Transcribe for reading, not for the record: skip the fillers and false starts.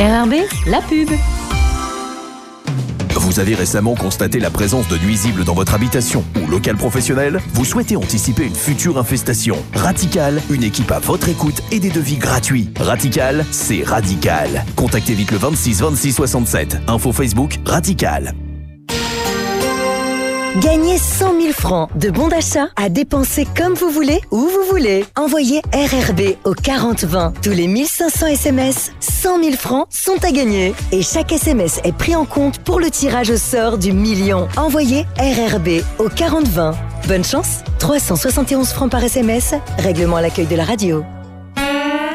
RRB, la pub. Vous avez récemment constaté la présence de nuisibles dans votre habitation ou local professionnel? Vous souhaitez anticiper une future infestation? Ratical, une équipe à votre écoute et des devis gratuits. Ratical, c'est radical. Contactez vite le 26 26 67. Info Facebook, Ratical. Gagnez 100 000 francs de bons d'achat à dépenser comme vous voulez, où vous voulez. Envoyez RRB au 4020. Tous les 1500 SMS, 100 000 francs sont à gagner. Et chaque SMS est pris en compte pour le tirage au sort du million. Envoyez RRB au 4020. Bonne chance, 371 francs par SMS, règlement à l'accueil de la radio.